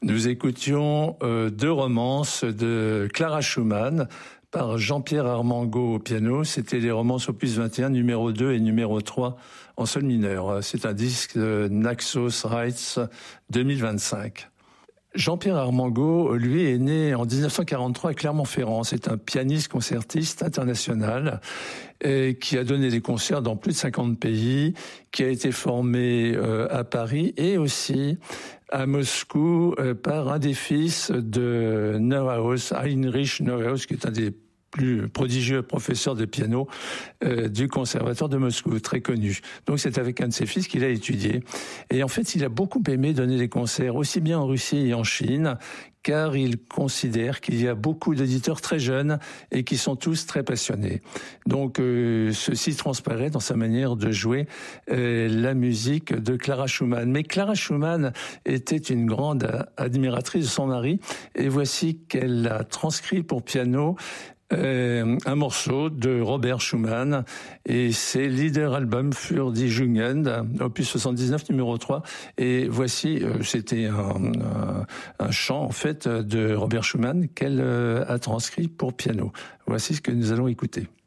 Nous écoutions deux romances de Clara Schumann par Jean-Pierre Armango au piano. C'était les romances opus 21, numéro 2 et numéro 3 en sol mineur. C'est un disque de Naxos Rights 2025. Jean-Pierre Armango, lui, est né en 1943 à Clermont-Ferrand. C'est un pianiste concertiste international qui a donné des concerts dans plus de 50 pays, qui a été formé à Paris et aussi à Moscou par un des fils de Neuhaus, Heinrich Neuhaus, qui est un des plus prodigieux professeur de piano du conservatoire de Moscou, très connu. Donc c'est avec un de ses fils qu'il a étudié. Et en fait, il a beaucoup aimé donner des concerts, aussi bien en Russie et en Chine, car il considère qu'il y a beaucoup d'éditeurs très jeunes et qui sont tous très passionnés. Donc ceci transparaît dans sa manière de jouer la musique de Clara Schumann. Mais Clara Schumann était une grande admiratrice de son mari, et voici qu'elle a transcrit pour piano un morceau de Robert Schumann, et c'est Liederalbum für die Jugend, opus 79 numéro 3, et voici, c'était un chant en fait de Robert Schumann qu'elle a transcrit pour piano. Voici ce que nous allons écouter.